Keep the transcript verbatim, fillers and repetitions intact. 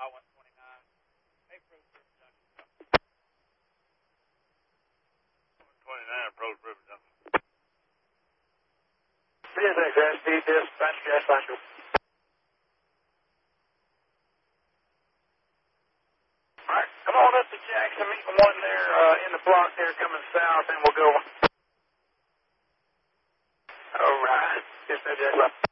one twenty-nine. Approach River Junction. one twenty-nine, approach River Junction. three six S P, dispatch gas line. Alright, come on up to Jackson, meet the one there uh, in the block there coming south, and we'll go. Alright, dispatch gas line.